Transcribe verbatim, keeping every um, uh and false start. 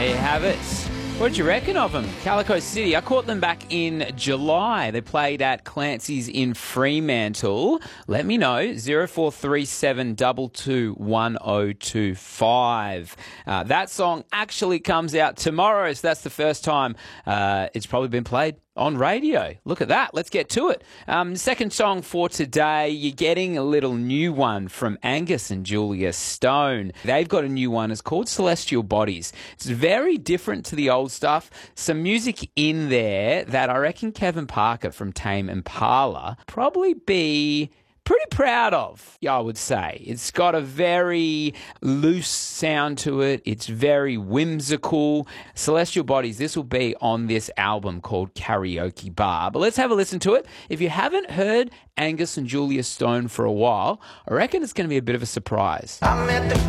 There you have it. What did you reckon of them? Calico City. I caught them back in July. They played at Clancy's in Fremantle. Let me know. zero four three seven two two one zero two five. Uh, that song actually comes out tomorrow, so that's the first time uh, it's probably been played on radio. Look at that. Let's get to it. Um, second song for today, you're getting a little new one from Angus and Julia Stone. They've got a new one. It's called Celestial Bodies. It's very different to the old stuff. Some music in there that I reckon Kevin Parker from Tame Impala probably be pretty proud of, I would say. It's got a very loose sound to it. It's very whimsical. Celestial Bodies, this will be on this album called Karaoke Bar. But let's have a listen to it. If you haven't heard Angus and Julia Stone for a while, I reckon it's going to be a bit of a surprise. I met the